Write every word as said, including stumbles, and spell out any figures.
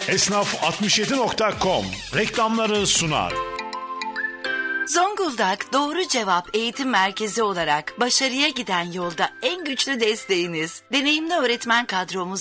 Esnaf altmış yedi nokta com reklamları sunar. Zonguldak Doğru Cevap Eğitim Merkezi olarak başarıya giden yolda en güçlü desteğiniz. Deneyimli öğretmen kadromuz